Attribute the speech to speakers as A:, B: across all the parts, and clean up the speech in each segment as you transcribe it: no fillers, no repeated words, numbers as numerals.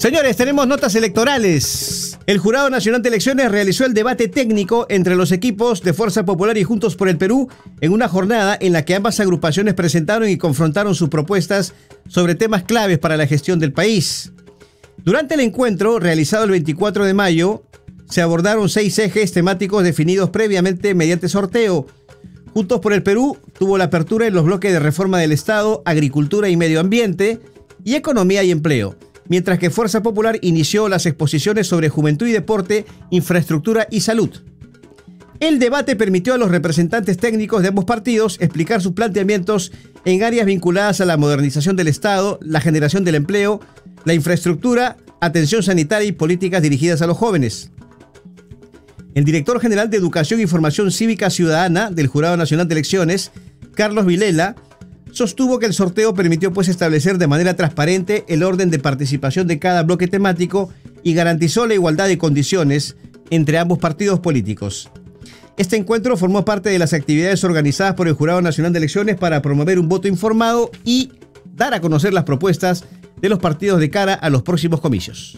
A: Señores, tenemos notas electorales. El Jurado Nacional de Elecciones realizó el debate técnico entre los equipos de Fuerza Popular y Juntos por el Perú en una jornada en la que ambas agrupaciones presentaron y confrontaron sus propuestas sobre temas claves para la gestión del país. Durante el encuentro, realizado el 24 de mayo, se abordaron 6 ejes temáticos definidos previamente mediante sorteo. Juntos por el Perú tuvo la apertura en los bloques de reforma del Estado, agricultura y medio ambiente, y economía y empleo, mientras que Fuerza Popular inició las exposiciones sobre juventud y deporte, infraestructura y salud. El debate permitió a los representantes técnicos de ambos partidos explicar sus planteamientos en áreas vinculadas a la modernización del Estado, la generación del empleo, la infraestructura, atención sanitaria y políticas dirigidas a los jóvenes. El director general de Educación y Formación Cívica Ciudadana del Jurado Nacional de Elecciones, Carlos Vilela, sostuvo que el sorteo permitió establecer de manera transparente el orden de participación de cada bloque temático y garantizó la igualdad de condiciones entre ambos partidos políticos. Este encuentro formó parte de las actividades organizadas por el Jurado Nacional de Elecciones para promover un voto informado y dar a conocer las propuestas de los partidos de cara a los próximos comicios.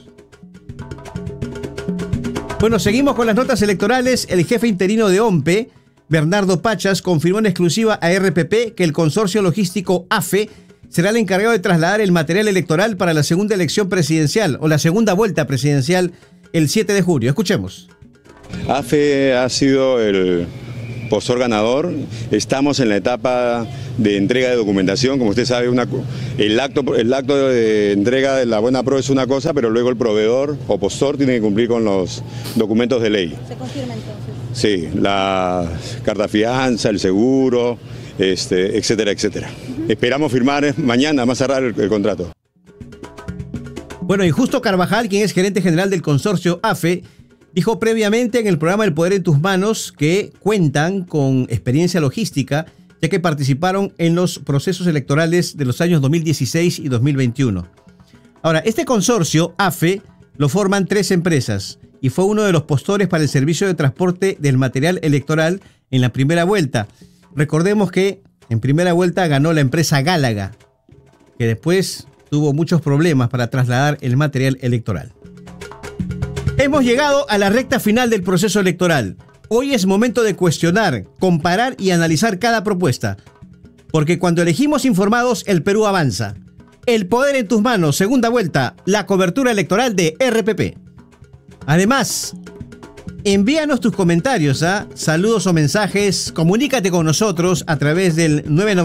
A: Bueno, seguimos con las notas electorales. El jefe interino de OMPE, Bernardo Pachas, confirmó en exclusiva a RPP que el consorcio logístico AFE será el encargado de trasladar el material electoral para la segunda elección presidencial o la segunda vuelta presidencial el 7 de junio. Escuchemos.
B: AFE ha sido el postor ganador. Estamos en la etapa de entrega de documentación. Como usted sabe, el acto de entrega de la buena prueba es una cosa, pero luego el proveedor o postor tiene que cumplir con los documentos de ley.
C: ¿Se confirma entonces?
B: Sí, la carta fianza, el seguro, etcétera, etcétera. Esperamos firmar mañana, más cerrar el contrato.
A: Bueno, y Justo Carvajal, quien es gerente general del consorcio AFE, dijo previamente en el programa El Poder en Tus Manos que cuentan con experiencia logística, ya que participaron en los procesos electorales de los años 2016 y 2021. Ahora, este consorcio, AFE, lo forman 3 empresas y fue uno de los postores para el servicio de transporte del material electoral en la primera vuelta. Recordemos que en primera vuelta ganó la empresa Gálaga, que después tuvo muchos problemas para trasladar el material electoral. Hemos llegado a la recta final del proceso electoral. Hoy es momento de cuestionar, comparar y analizar cada propuesta. Porque cuando elegimos informados, el Perú avanza. El Poder en Tus Manos, segunda vuelta, la cobertura electoral de RPP. Además, envíanos tus comentarios, saludos o mensajes. Comunícate con nosotros a través del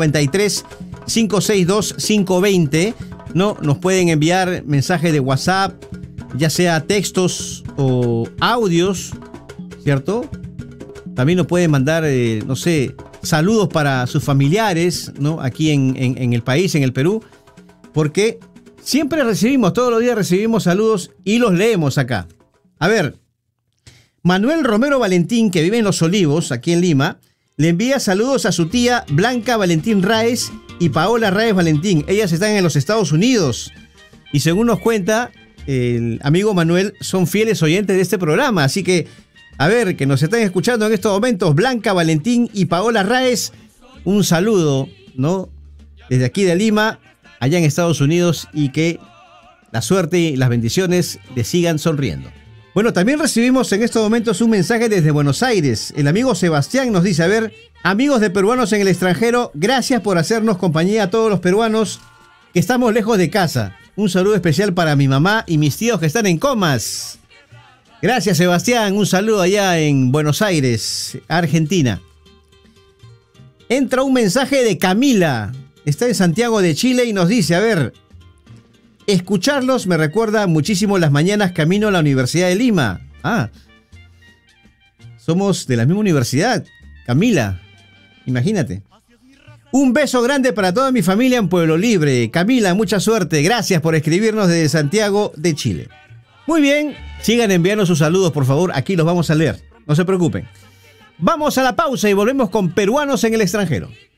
A: 993-562-520. No, nos pueden enviar mensajes de WhatsApp, ya sea textos o audios, ¿cierto? También nos pueden mandar, saludos para sus familiares, ¿no? Aquí en el país, en el Perú, porque siempre todos los días recibimos saludos y los leemos acá. A ver, Manuel Romero Valentín, que vive en Los Olivos, aquí en Lima, le envía saludos a su tía Blanca Valentín Raez y Paola Raez Valentín. Ellas están en los Estados Unidos y según nos cuenta el amigo Manuel, son fieles oyentes de este programa, así que a ver, que nos están escuchando en estos momentos, Blanca Valentín y Paola Raez, un saludo, ¿no? Desde aquí de Lima, allá en Estados Unidos, y que la suerte y las bendiciones le sigan sonriendo. Bueno, también recibimos en estos momentos un mensaje desde Buenos Aires. El amigo Sebastián nos dice, a ver, amigos de peruanos en el extranjero, gracias por hacernos compañía a todos los peruanos que estamos lejos de casa. Un saludo especial para mi mamá y mis tíos que están en Comas. Gracias, Sebastián. Un saludo allá en Buenos Aires, Argentina. Entra un mensaje de Camila. Está en Santiago de Chile y nos dice, a ver, escucharlos me recuerda muchísimo las mañanas camino a la Universidad de Lima. Somos de la misma universidad, Camila. Imagínate. Un beso grande para toda mi familia en Pueblo Libre. Camila, mucha suerte. Gracias por escribirnos desde Santiago de Chile. Muy bien, sigan enviando sus saludos, por favor. Aquí los vamos a leer. No se preocupen. Vamos a la pausa y volvemos con Peruanos en el extranjero.